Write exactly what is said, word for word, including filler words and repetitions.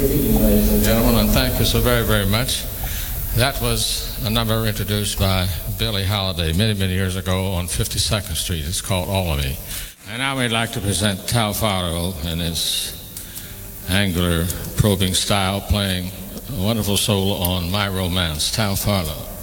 Good evening, ladies and gentlemen, and thank you so very, very much. That was a number introduced by Billie Holiday many, many years ago on fifty-second Street. It's called All of Me. And now we'd like to present Tal Farlow in his angular, probing style, playing a wonderful solo on My Romance. Tal Farlow.